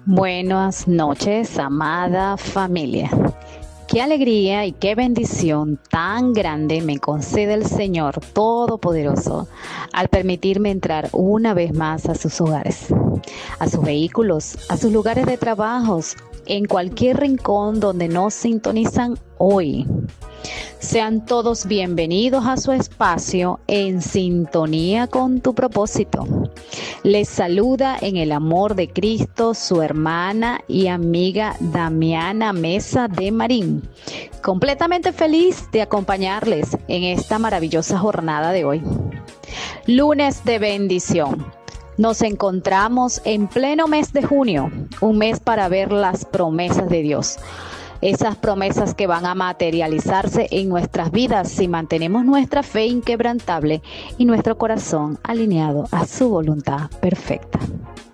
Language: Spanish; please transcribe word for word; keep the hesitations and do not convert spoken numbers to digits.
Buenas noches, amada familia. Qué alegría y qué bendición tan grande me concede el Señor Todopoderoso al permitirme entrar una vez más a sus hogares, a sus vehículos, a sus lugares de trabajo, en cualquier rincón donde nos sintonizan hoy. Sean todos bienvenidos a su espacio En Sintonía con tu Propósito. Les saluda en el amor de Cristo su hermana y amiga Damiana Mesa de Marín, completamente feliz de acompañarles en esta maravillosa jornada de hoy. Lunes de bendición. Nos encontramos en pleno mes de junio, un mes para ver las promesas de Dios. Esas promesas que van a materializarse en nuestras vidas si mantenemos nuestra fe inquebrantable y nuestro corazón alineado a su voluntad perfecta.